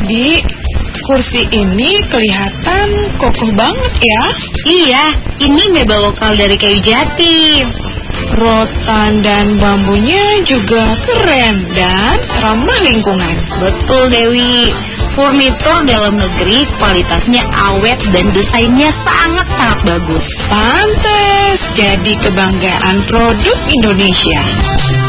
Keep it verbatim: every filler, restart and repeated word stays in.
Di, kursi ini kelihatan kokoh banget ya. Iya, ini mebel lokal dari kayu jati. Rotan dan bambunya juga keren dan ramah lingkungan. Betul, Dewi. Furnitur dalam negeri kualitasnya awet dan desainnya sangat-sangat bagus. Pantes jadi kebanggaan produk Indonesia.